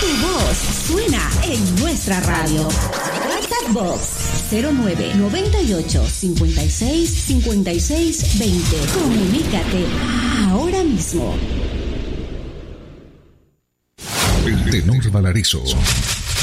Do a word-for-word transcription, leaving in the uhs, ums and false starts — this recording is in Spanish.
Tu voz suena en nuestra radio. WhatsApp Box cero nueve noventa y ocho cincuenta y seis cincuenta y seis veinte. Comunícate ahora mismo. El tenor Valarizo